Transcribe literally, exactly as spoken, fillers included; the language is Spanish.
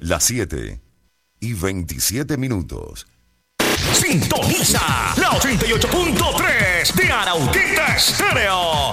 Las siete y veintisiete minutos. Sintoniza la ochenta y ocho punto tres de Arauquita Estéreo,